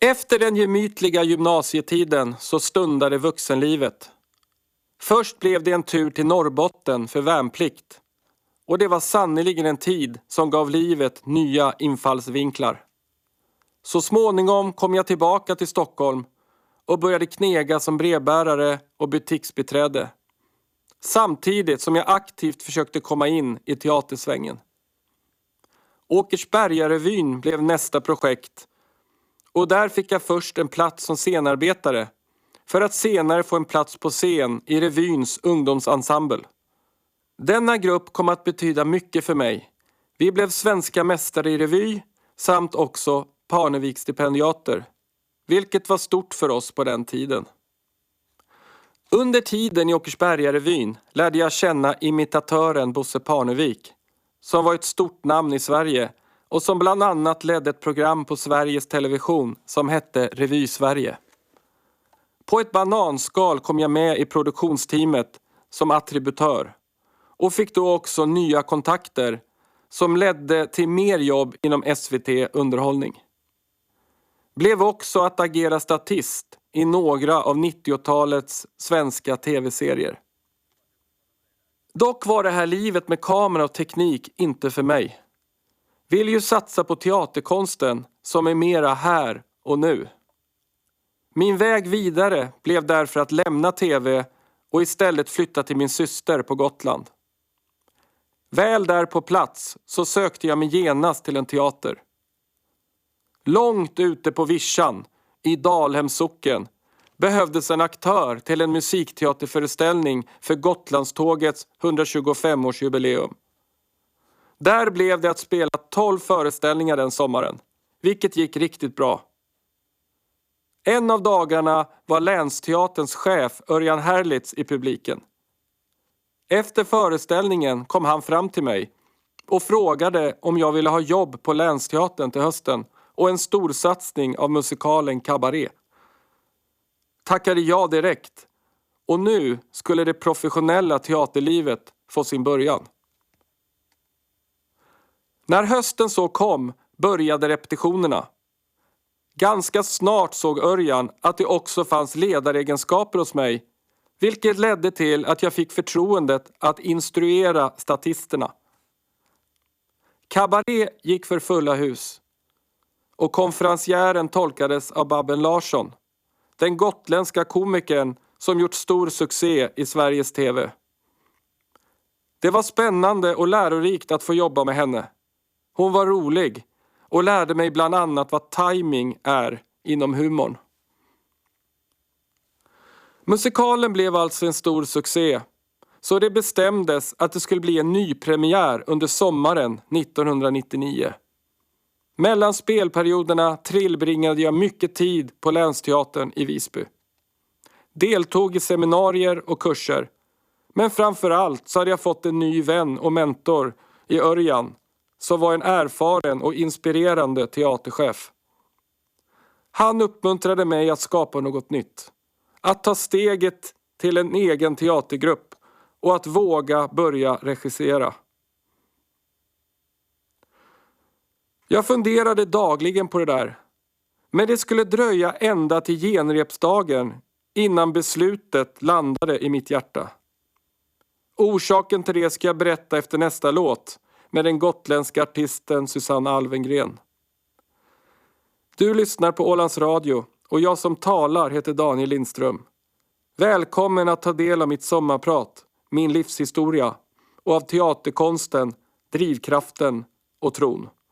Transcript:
Efter den gemytliga gymnasietiden så stundade vuxenlivet. Först blev det en tur till Norrbotten för värnplikt. Och det var sannoliken en tid som gav livet nya infallsvinklar. Så småningom kom jag tillbaka till Stockholm och började knega som brevbärare och butiksbiträde. Samtidigt som jag aktivt försökte komma in i teatersvängen. Åkersbergarevyn blev nästa projekt. Och där fick jag först en plats som scenarbetare. För att senare få en plats på scen i revyns ungdomsensemble. Denna grupp kom att betyda mycket för mig. Vi blev svenska mästare i revy samt också Parneviksstipendiater. Vilket var stort för oss på den tiden. Under tiden i Åkersbergarevyn lärde jag känna imitatören Bosse Parnevik. Som var ett stort namn i Sverige och som bland annat ledde ett program på Sveriges Television som hette Revy Sverige. På ett bananskal kom jag med i produktionsteamet som attributör och fick då också nya kontakter som ledde till mer jobb inom SVT Underhållning. Blev också att agera statist i några av 90-talets svenska tv-serier. Dock var det här livet med kamera och teknik inte för mig. Vill ju satsa på teaterkonsten som är mera här och nu. Min väg vidare blev därför att lämna tv och istället flytta till min syster på Gotland. Väl där på plats så sökte jag mig genast till en teater. Långt ute på Vischan, i Dalhemsocken, behövdes en aktör till en musikteaterföreställning för Gotlandstågets 125-årsjubileum. Där blev det att spela 12 föreställningar den sommaren, vilket gick riktigt bra. En av dagarna var Länsteaterns chef Örjan Herlitz i publiken. Efter föreställningen kom han fram till mig och frågade om jag ville ha jobb på Länsteatern till hösten och en storsatsning av musikalen Cabaret. Tackade jag direkt och nu skulle det professionella teaterlivet få sin början. När hösten så kom började repetitionerna. Ganska snart såg Örjan att det också fanns ledaregenskaper hos mig, vilket ledde till att jag fick förtroendet att instruera statisterna. Cabaret gick för fulla hus och konferencieren tolkades av Babben Larsson, den gotländska komikern som gjort stor succé i Sveriges TV. Det var spännande och lärorikt att få jobba med henne. Hon var rolig och lärde mig bland annat vad timing är inom humorn. Musikalen blev alltså en stor succé, så det bestämdes att det skulle bli en ny premiär under sommaren 1999. Mellan spelperioderna tillbringade jag mycket tid på Länsteatern i Visby. Deltog i seminarier och kurser, men framförallt så hade jag fått en ny vän och mentor i Örjan, som var en erfaren och inspirerande teaterchef. Han uppmuntrade mig att skapa något nytt. Att ta steget till en egen teatergrupp och att våga börja regissera. Jag funderade dagligen på det där. Men det skulle dröja ända till genrepsdagen innan beslutet landade i mitt hjärta. Orsaken till det ska jag berätta efter nästa låt med den gotländska artisten Susanna Alvengren. Du lyssnar på Ålands Radio och jag som talar heter Daniel Lindström. Välkommen att ta del av mitt sommarprat, min livshistoria och av teaterkonsten, drivkraften och tron.